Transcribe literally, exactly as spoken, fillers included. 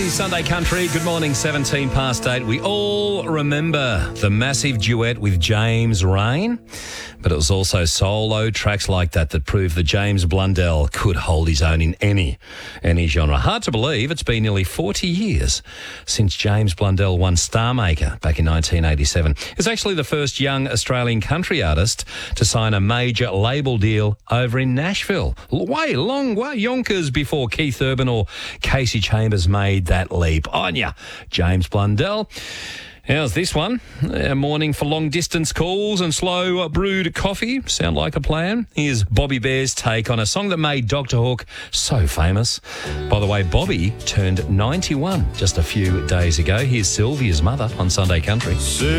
Sunday Country. Good morning, seventeen past eight. We all remember the massive duet with James Rain, but it was also solo tracks like that that proved that James Blundell could hold his own in any, any genre. Hard to believe it's been nearly forty years since James Blundell won Star Maker back in nineteen eighty-seven. He's actually the first young Australian country artist to sign a major label deal over in Nashville. Way, long way, yonkers before Keith Urban or Casey Chambers made that leap. On ya, James Blundell. How's this one? A morning for long-distance calls and slow brewed coffee. Sound like a plan? Here's Bobby Bear's take on a song that made Doctor Hook so famous. By the way, Bobby turned ninety-one just a few days ago. Here's Sylvia's mother on Sunday Country.